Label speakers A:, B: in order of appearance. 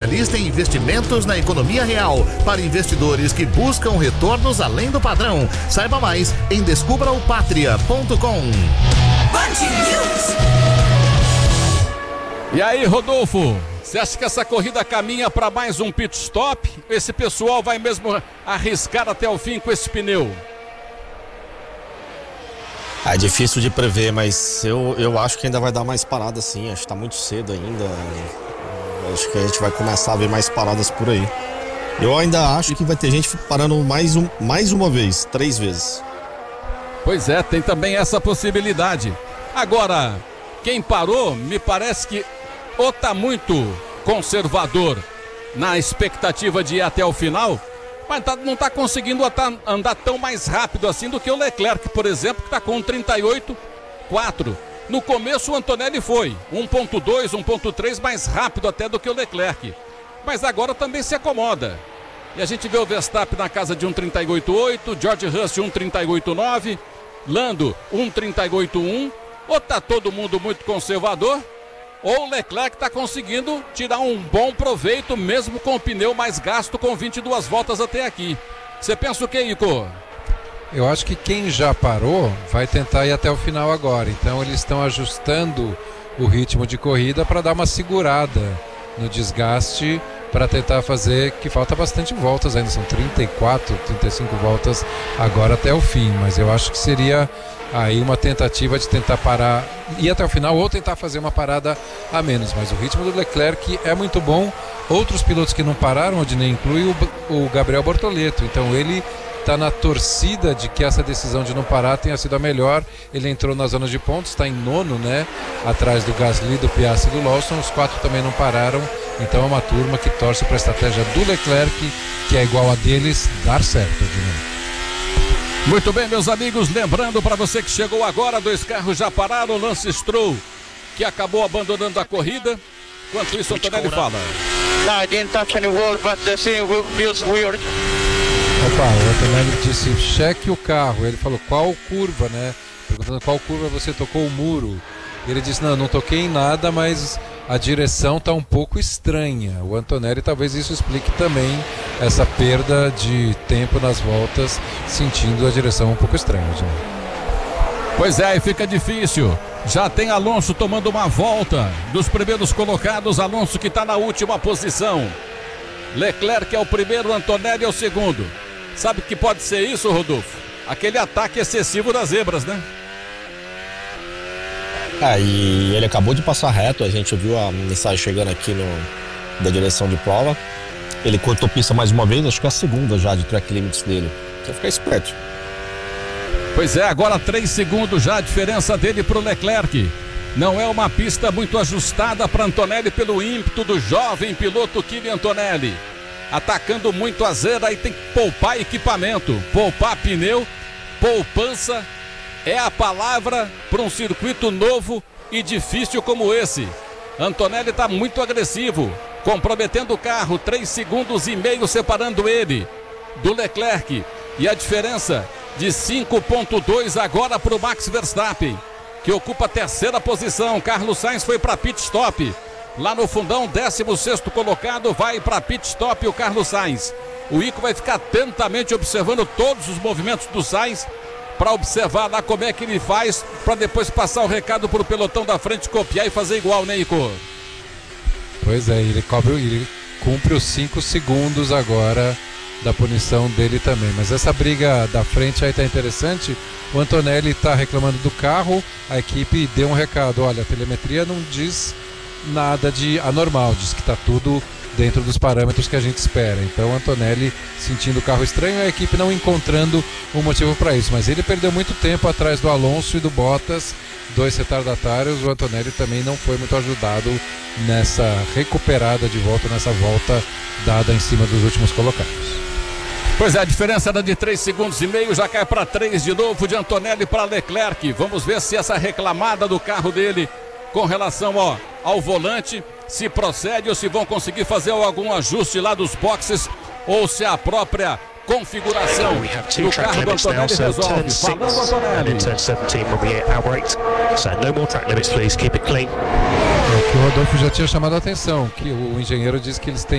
A: especialista em investimentos na economia real para investidores que buscam retornos além do padrão. Saiba mais em descubraopatria.com.
B: E aí, Rodolfo, você acha que essa corrida caminha para mais um pit stop? Esse pessoal vai mesmo arriscar até o fim com esse pneu?
C: É difícil de prever, mas eu acho que ainda vai dar mais paradas sim. Acho que está muito cedo ainda. Acho que a gente vai começar a ver mais paradas por aí. Eu ainda acho que vai ter gente parando mais uma vez, 3 vezes.
B: Pois é, tem também essa possibilidade. Agora, quem parou, me parece que ou tá muito conservador na expectativa de ir até o final, mas não está conseguindo andar tão mais rápido assim do que o Leclerc, por exemplo, que está com 38,4. No começo o Antonelli foi 1.2, 1.3 mais rápido até do que o Leclerc. Mas agora também se acomoda. E a gente vê o Verstappen na casa de 1.38,8, George Russell 1.38,9, Lando 1.38,1. Ou está todo mundo muito conservador, ou o Leclerc está conseguindo tirar um bom proveito, mesmo com o pneu mais gasto, com 22 voltas até aqui. Você pensa o que, Ico?
D: Eu acho que quem já parou vai tentar ir até o final agora. Então eles estão ajustando o ritmo de corrida para dar uma segurada no desgaste, para tentar fazer, que falta bastante voltas ainda, são 34, 35 voltas agora até o fim. Mas eu acho que seria aí uma tentativa de tentar parar, ir até o final ou tentar fazer uma parada a menos. Mas o ritmo do Leclerc é muito bom. Outros pilotos que não pararam, onde nem inclui o Gabriel Bortoleto. Então ele está na torcida de que essa decisão de não parar tenha sido a melhor. Ele entrou na zona de pontos, está em 9º, né? Atrás do Gasly, do Piastri e do Lawson. Os 4 também não pararam. Então é uma turma que torce para a estratégia do Leclerc, que é igual a deles, dar certo, Edmundo.
B: Muito bem, meus amigos, lembrando para você que chegou agora, 2 carros já pararam, Lance Stroll, que acabou abandonando a corrida. Enquanto isso, Antonelli fala.
E: No, I didn't touch any wall, but the thing feels weird.
D: Opa, o Antonelli disse, cheque o carro. Ele falou, qual curva, né? Perguntando qual curva você tocou o muro. Ele disse, não toquei em nada, mas a direção está um pouco estranha. O Antonelli, talvez isso explique também essa perda de tempo nas voltas, sentindo a direção um pouco estranha.
B: Pois é, e fica difícil. Já tem Alonso tomando uma volta dos primeiros colocados. Alonso que está na última posição. Leclerc é o primeiro, Antonelli é o segundo. Sabe o que pode ser isso, Rodolfo? Aquele ataque excessivo das zebras, né?
C: E ele acabou de passar reto, a gente viu a mensagem chegando aqui da direção de prova. Ele cortou pista mais uma vez, acho que é a segunda já de track limits dele. Precisa ficar esperto.
B: Pois é, agora 3 segundos já a diferença dele para o Leclerc. Não é uma pista muito ajustada para Antonelli pelo ímpeto do jovem piloto Kimi Antonelli. Atacando muito a zebra e tem que poupar equipamento, poupar pneu, poupança. É a palavra para um circuito novo e difícil como esse. Antonelli está muito agressivo, comprometendo o carro, 3,5 segundos separando ele do Leclerc. E a diferença de 5,2 agora para o Max Verstappen, que ocupa a 3ª posição. Carlos Sainz foi para pit stop. Lá no fundão, 16º colocado, vai para pit stop o Carlos Sainz. O Ico vai ficar atentamente observando todos os movimentos do Sainz, para observar lá como é que ele faz, para depois passar o recado para o pelotão da frente copiar e fazer igual, né, Ico?
D: Pois é, ele cumpre os 5 segundos agora da punição dele também. Mas essa briga da frente aí tá interessante. O Antonelli tá reclamando do carro, a equipe deu um recado, olha, a telemetria não diz nada de anormal, diz que tá tudo dentro dos parâmetros que a gente espera. Então o Antonelli sentindo o carro estranho, a equipe não encontrando um motivo para isso, mas ele perdeu muito tempo atrás do Alonso e do Bottas, 2 retardatários. O Antonelli também não foi muito ajudado nessa recuperada de volta, nessa volta dada em cima dos últimos colocados.
B: Pois é, a diferença era de 3,5 segundos, já cai para 3 de novo, de Antonelli para Leclerc. Vamos ver se essa reclamada do carro dele com relação ao volante se procede ou se vão conseguir fazer algum ajuste lá dos boxes, ou se a própria configuração do carro do Antonelli resolve. Falando, Antonelli.
D: O que o Rodolfo já tinha chamado a atenção, que o engenheiro disse que eles têm